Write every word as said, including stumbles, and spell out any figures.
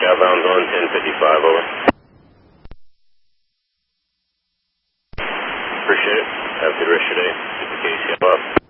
Outbound on ten fifty-five, over. Appreciate it. Have a good rest of your day. Keep the K C L up.